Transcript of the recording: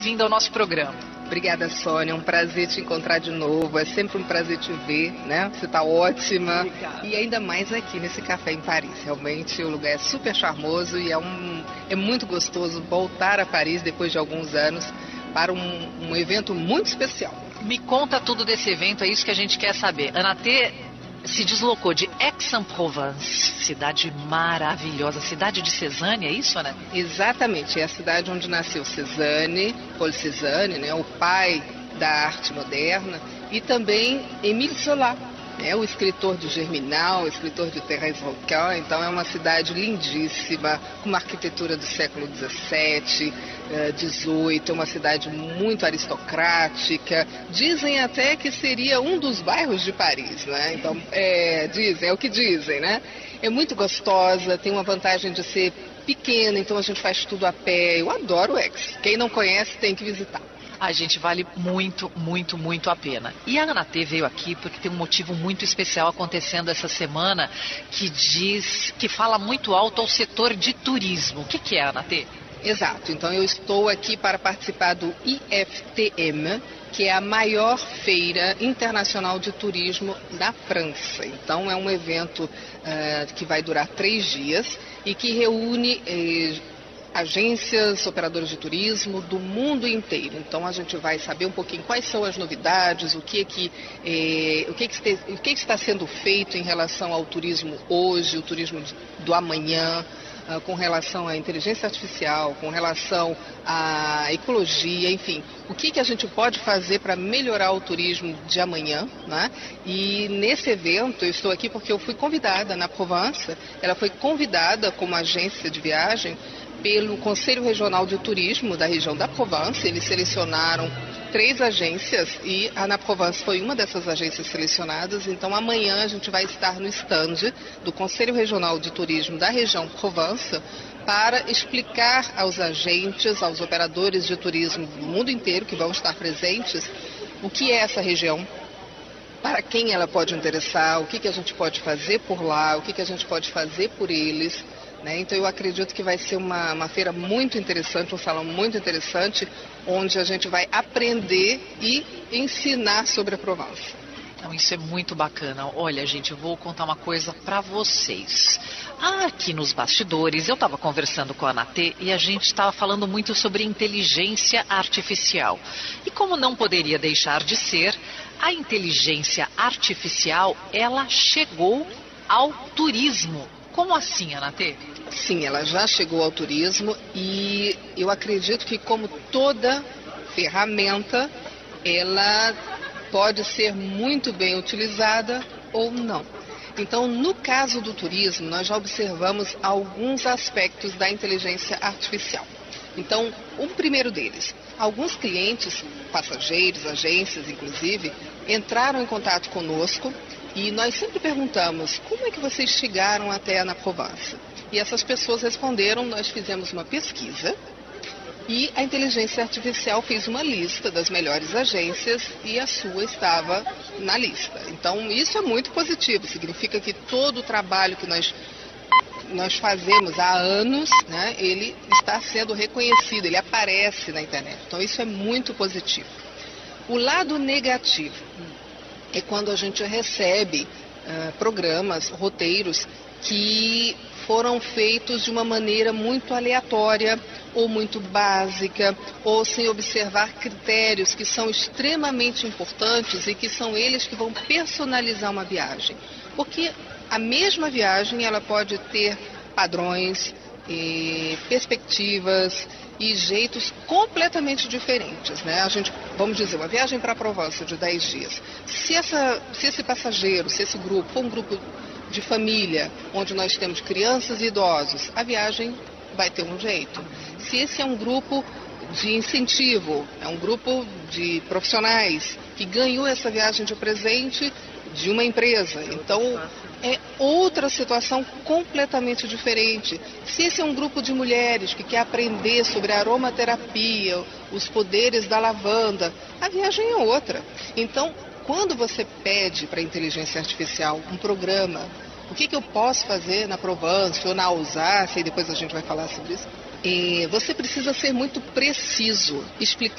Vindo ao nosso programa. Obrigada, Sônia. É um prazer te encontrar de novo. É sempre um prazer te ver, né? Você está ótima. Obrigada. E ainda mais aqui nesse café em Paris. Realmente o lugar é super charmoso e é muito gostoso voltar a Paris depois de alguns anos para um evento muito especial. Me conta tudo desse evento, é isso que a gente quer saber. A Natê se deslocou de Aix-en-Provence, cidade maravilhosa, cidade de Cézanne, é isso, né? Exatamente, é a cidade onde nasceu Cézanne, Paul Cézanne, né, o pai da arte moderna, e também Émile Zola, né, o escritor de Germinal, o escritor de Thérèse Rocan. Então é uma cidade lindíssima, com uma arquitetura do século XVII, XVIII, é uma cidade muito aristocrática. Dizem até que seria um dos bairros de Paris, né? Então, dizem, é o que dizem, né? É muito gostosa, tem uma vantagem de ser pequena, então a gente faz tudo a pé. Eu adoro o Aix. Quem não conhece tem que visitar. A gente vale muito, muito, muito a pena. E a Natê veio aqui porque tem um motivo muito especial acontecendo essa semana que fala muito alto ao setor de turismo. O que é, Natê? Exato, então eu estou aqui para participar do IFTM, que é a maior feira internacional de turismo da França. Então é um evento que vai durar 3 dias e que reúne agências, operadores de turismo do mundo inteiro. Então a gente vai saber um pouquinho quais são as novidades, o que está sendo feito em relação ao turismo hoje, o turismo do amanhã, com relação à inteligência artificial, com relação à ecologia, enfim, o que a gente pode fazer para melhorar o turismo de amanhã, né? E nesse evento eu estou aqui porque eu fui convidada na Provence, ela foi convidada como agência de viagem pelo Conselho Regional de Turismo da região da Provence. Eles selecionaram 3 agências e a Ana Provence foi uma dessas agências selecionadas. Então amanhã a gente vai estar no stand do Conselho Regional de Turismo da região Provence para explicar aos agentes, aos operadores de turismo do mundo inteiro que vão estar presentes, o que é essa região, para quem ela pode interessar, o que a gente pode fazer por lá, o que a gente pode fazer por eles. Então eu acredito que vai ser uma feira muito interessante, um salão muito interessante, onde a gente vai aprender e ensinar sobre a Provence. Então isso é muito bacana. Olha, gente, eu vou contar uma coisa para vocês. Aqui nos bastidores, eu estava conversando com a Natê e a gente estava falando muito sobre inteligência artificial. E como não poderia deixar de ser, a inteligência artificial, ela chegou ao turismo. Como assim, Natê? Sim, ela já chegou ao turismo e eu acredito que, como toda ferramenta, ela pode ser muito bem utilizada ou não. Então, no caso do turismo, nós já observamos alguns aspectos da inteligência artificial. Então, o primeiro deles, alguns clientes, passageiros, agências inclusive, entraram em contato conosco e nós sempre perguntamos: como é que vocês chegaram até a Ana Provence? E essas pessoas responderam: nós fizemos uma pesquisa e a inteligência artificial fez uma lista das melhores agências e a sua estava na lista. Então isso é muito positivo, significa que todo o trabalho que nós fazemos há anos, né, ele está sendo reconhecido, ele aparece na internet. Então isso é muito positivo. O lado negativo é quando a gente recebe programas, roteiros que foram feitos de uma maneira muito aleatória ou muito básica, ou sem observar critérios que são extremamente importantes e que são eles que vão personalizar uma viagem. Porque a mesma viagem ela pode ter padrões, perspectivas e jeitos completamente diferentes, né? Vamos dizer, uma viagem para a Provence de 10 dias. Se esse passageiro, se esse grupo for um grupo de família, onde nós temos crianças e idosos, a viagem vai ter um jeito. Se esse é um grupo de incentivo, é um grupo de profissionais que ganhou essa viagem de presente de uma empresa, então é outra situação completamente diferente. Se esse é um grupo de mulheres que quer aprender sobre a aromaterapia, os poderes da lavanda, a viagem é outra. Então, quando você pede para a inteligência artificial um programa, o que eu posso fazer na Provence ou na Alsácia, e depois a gente vai falar sobre isso, Você precisa ser muito preciso, explicar